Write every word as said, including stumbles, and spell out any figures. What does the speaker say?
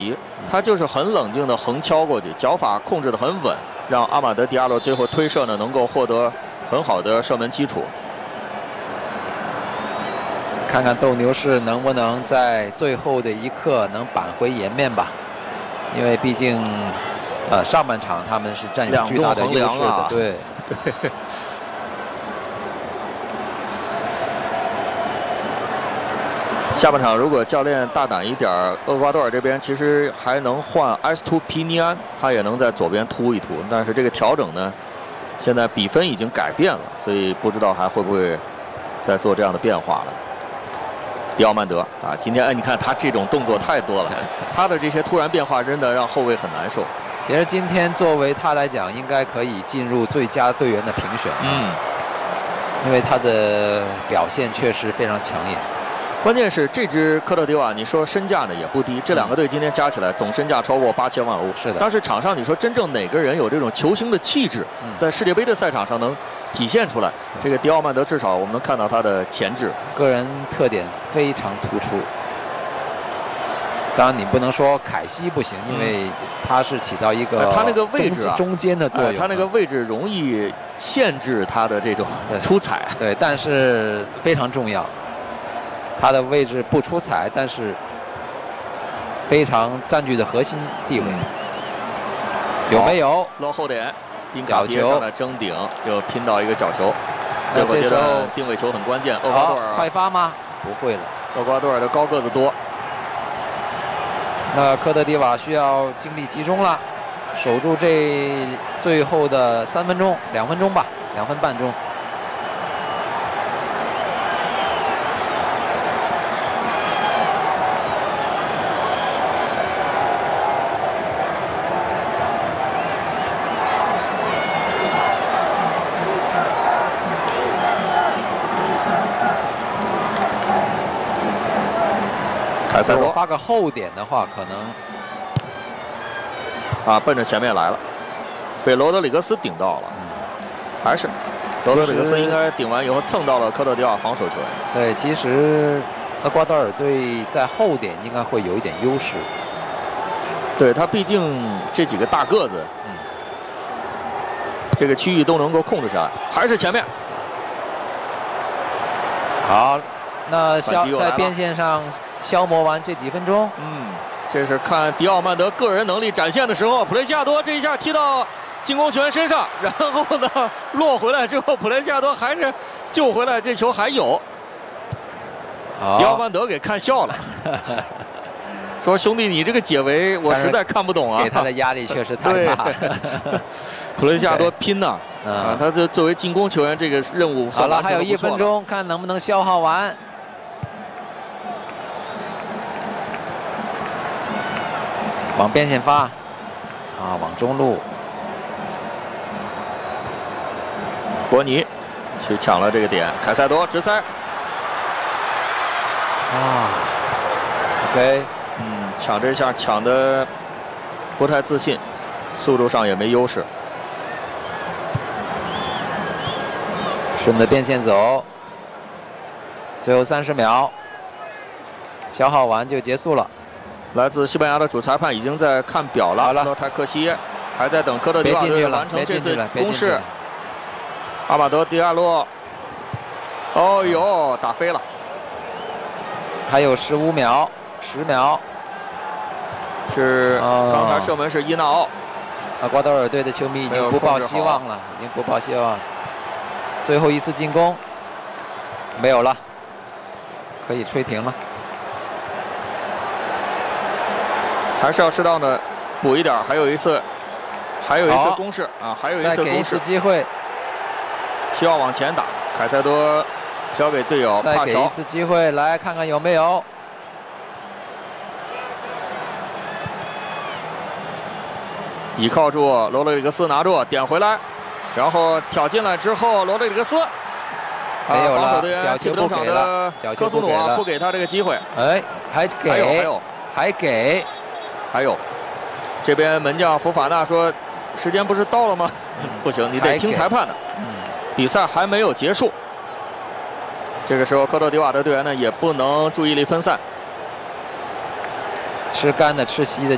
他就是很冷静的横敲过去，脚法控制的很稳，让阿马德迪亚洛最后推射呢能够获得很好的射门基础。 看看斗牛士能不能在最后的一刻能扳回颜面吧，因为毕竟，呃，上半场他们是占有巨大的优势的， 啊、 对对。下半场如果教练大胆一点，厄瓜多尔这边其实还能换埃斯图皮尼安，他也能在左边突一突。但是这个调整呢，现在比分已经改变了，所以不知道还会不会再做这样的变化了。迪奥曼德啊，今天哎，你看他这种动作太多了，他的这些突然变化真的让后卫很难受。 其实今天作为他来讲，应该可以进入最佳队员的评选， 嗯， 因为他的表现确实非常抢眼。 关键是这支科特迪瓦，你说身价呢也不低，这两个队今天加起来总身价超过八千万欧。 是的。 但是场上你说真正哪个人有这种球星的气质，在世界杯的赛场上能体现出来？这个迪奥曼德至少我们能看到他的潜质， 个人特点非常突出。当然你不能说凯西不行，因为他是起到一个他那个位置啊中间的作用， 他那个位置容易限制他的这种出彩。 对，但是非常重要。他的位置不出彩，但是非常占据的核心地位。有没有落后点？宾卡别上来争顶，又拼到一个角球。最后阶段定位球很关键。厄瓜多尔快发吗？不会了。 厄瓜多尔的高个子多。 那科特迪瓦需要精力集中了，守住这最后的三分钟、两分钟吧，两分半钟。 凯塞多发个后点的话，可能啊奔着前面来了，被罗德里格斯顶到了。嗯，还是罗德里格斯应该顶完以后蹭到了科特迪瓦防守球员。 对，其实厄瓜多尔队在后点应该会有一点优势。 对他毕竟这几个大个子，嗯，这个区域都能够控制下来。还是前面好。那消在边线上消磨完这几分钟， 嗯，这是看迪奥曼德个人能力展现的时候。普雷西亚多这一下踢到进攻球员身上，然后呢落回来之后，普雷西亚多还是救回来，这球还有。 哦、 迪奥曼德给看笑了，说兄弟，你这个解围我实在看不懂啊。 给他的压力确实太大了。 普雷西亚多拼呐、啊，啊，他这作为进攻球员，这个任务好了，还有一分钟，看能不能消耗完。往边线发，啊，往中路。 博尼去抢了这个点，凯塞多直塞。 啊 ，OK， 嗯，抢这下抢的不太自信，速度上也没优势。 顺着边线走，最后三十秒，消耗完就结束了。 来自西班牙的主裁判已经在看表了，洛泰克西还在等科特迪瓦队完成这次攻势。阿马德迪亚洛，哦呦，打飞了， 还有十五秒，十秒， 是刚才射门是伊纳奥。 厄瓜多尔队的球迷已经不抱希望了，已经不抱希望。最后一次进攻没有了，可以吹停了。 还是要适当的补一点，还有一次，还有一次攻势啊，还有一次攻势机会， 需要往前打。凯塞多交给队友， 再给一次机会，来看看有没有。 倚靠住罗德里格斯拿住，点回来，然后挑进来之后，罗德里格斯没有了， 防守队员替补登场的科苏努啊，不给他这个机会。 哎，还给， 还有还有还给。 还有，这边门将福法纳说：“时间不是到了吗？嗯、不行，你得听裁判的。嗯，比赛还没有结束。这个时候，科特迪瓦的队员呢也不能注意力分散， 吃干的吃稀的。